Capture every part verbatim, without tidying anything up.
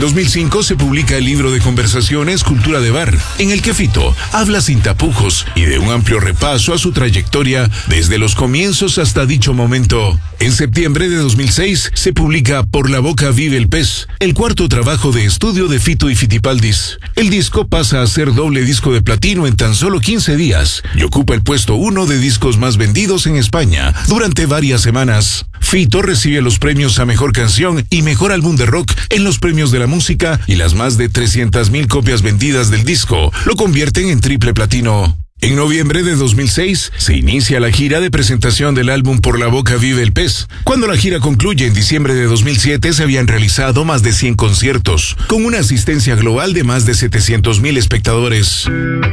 dos mil cinco se publica el libro de conversaciones Cultura de Bar, en el que Fito habla sin tapujos y de un amplio repaso a su trayectoria desde los comienzos hasta dicho momento. En septiembre de dos mil seis se publica Por la boca vive el pez, el cuarto trabajo de estudio de Fito y Fitipaldis. El disco pasa a ser doble disco de platino en tan solo quince días y ocupa el puesto uno de discos más vendidos en España durante varias semanas. Fito recibe los premios a Mejor Canción y Mejor Álbum de Rock en los Premios de la Música, y las más de trescientas mil copias vendidas del disco lo convierten en triple platino. En noviembre de dos mil seis se inicia la gira de presentación del álbum Por la boca vive el pez. Cuando la gira concluye en diciembre de dos mil siete se habían realizado más de cien conciertos, con una asistencia global de más de setecientos mil espectadores.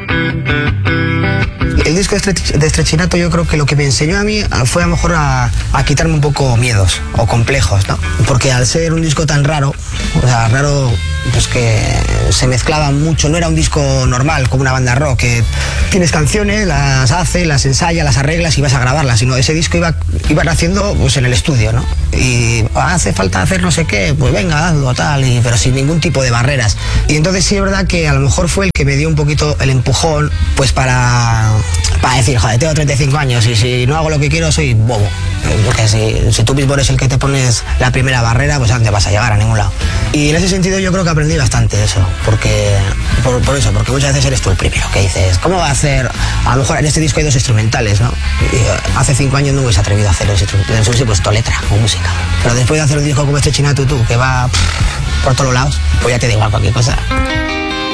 El disco de Estrechinato, yo creo que lo que me enseñó a mí fue a lo mejor a, a quitarme un poco miedos o complejos, ¿no? Porque al ser un disco tan raro, o sea, raro, pues que se mezclaba mucho, no era un disco normal como una banda rock, que tienes canciones, las haces, las ensayas, las arreglas y vas a grabarlas, sino ese disco iba, iba haciendo pues en el estudio, ¿no? Y hace falta hacer no sé qué, pues venga, hazlo, tal, y, pero sin ningún tipo de barreras. Y entonces sí es verdad que a lo mejor fue el que me dio un poquito el empujón, pues para... para decir, joder, tengo treinta y cinco años y si no hago lo que quiero soy bobo. Porque si, si tú mismo eres el que te pones la primera barrera, pues ¿dónde vas a llegar? A ningún lado. Y en ese sentido yo creo que aprendí bastante de eso, porque por, por eso, porque muchas veces eres tú el primero que dices, ¿cómo va a hacer? A lo mejor en este disco hay dos instrumentales, ¿no? Y hace cinco años no hubiese atrevido a hacer los instrumentales, hubiese puesto letra o música. Pero después de hacer un disco como Estrechinato tú, que va pff, por todos lados, pues ya te da igual cualquier cosa.